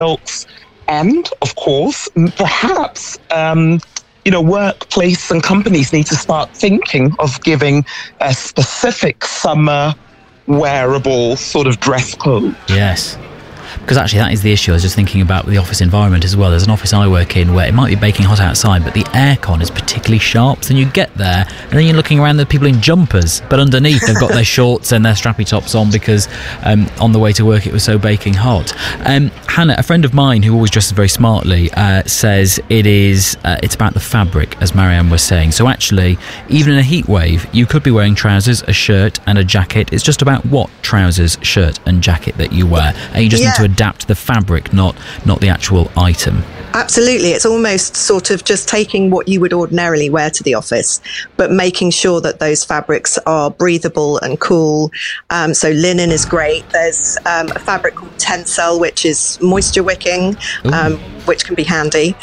results. And, of course, perhaps, workplace and companies need to start thinking of giving a specific summer wearable sort of dress code. Yes. Because actually that is the issue. I was just thinking about the office environment as well. There's an office I work in where it might be baking hot outside, but the aircon is particularly sharp. So you get there and then you're looking around, there are people in jumpers, but underneath they've got their shorts and their strappy tops on because on the way to work it was so baking hot. Hannah, a friend of mine who always dresses very smartly, says it's about the fabric, as Marianne was saying. So actually, even in a heat wave, you could be wearing trousers, a shirt and a jacket. It's just about what trousers, shirt and jacket that you wear. And you just need to adapt the fabric, not the actual item. Absolutely. It's almost sort of just taking what you would ordinarily wear to the office, but making sure that those fabrics are breathable and cool. So linen is great. There's a fabric called Tencel, which is moisture wicking, which can be handy.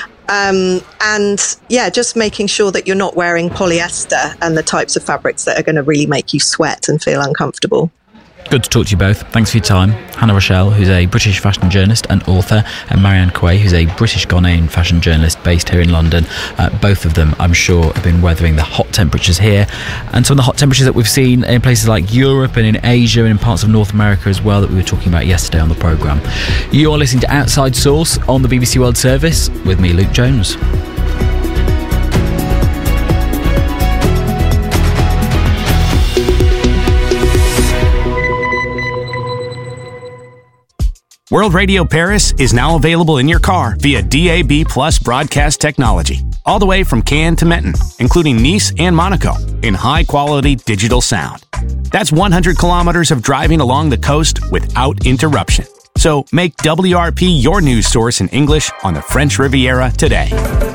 Just making sure that you're not wearing polyester and the types of fabrics that are going to really make you sweat and feel uncomfortable. Good to talk to you both. Thanks for your time. Hannah Rochelle, who's a British fashion journalist and author, and Marianne Quay, who's a British Ghanaian fashion journalist based here in London. Both of them, I'm sure, have been weathering the hot temperatures here and some of the hot temperatures that we've seen in places like Europe and in Asia and in parts of North America as well that we were talking about yesterday on the programme. You're listening to Outside Source on the BBC World Service with me, Luke Jones. World Radio Paris is now available in your car via DAB+ broadcast technology, all the way from Cannes to Menton, including Nice and Monaco, in high-quality digital sound. That's 100 kilometers of driving along the coast without interruption. So make WRP your news source in English on the French Riviera today.